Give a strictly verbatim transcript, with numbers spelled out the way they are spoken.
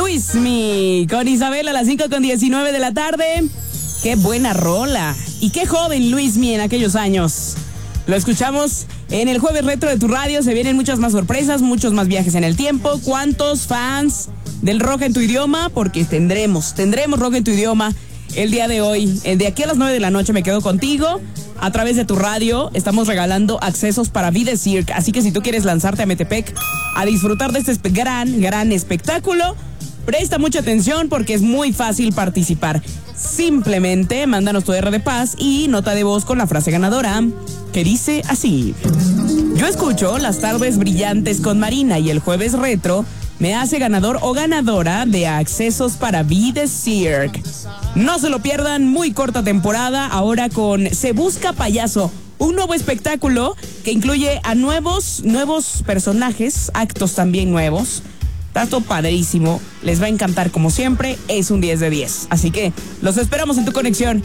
Luismi con Isabel a las cinco con diecinueve de la tarde. Qué buena rola. Y qué joven Luismi en aquellos años. Lo escuchamos en el Jueves Retro de tu radio. Se vienen muchas más sorpresas, muchos más viajes en el tiempo. ¿Cuántos fans del rock en tu idioma? Porque tendremos, tendremos rock en tu idioma el día de hoy. De aquí a las nueve de la noche me quedo contigo. A través de tu radio estamos regalando accesos para Vida Cirque. Así que si tú quieres lanzarte a Metepec a disfrutar de este gran, gran espectáculo, presta mucha atención porque es muy fácil participar. Simplemente mándanos tu R de paz y nota de voz con la frase ganadora, que dice así: yo escucho las tardes brillantes con Marina y el Jueves Retro me hace ganador o ganadora de accesos para Vida Cirque. No se lo pierdan, muy corta temporada, ahora con Se Busca Payaso, un nuevo espectáculo que incluye a nuevos, nuevos personajes, actos también nuevos. Está todo padrísimo, les va a encantar como siempre, es un diez de diez. Así que los esperamos en tu conexión.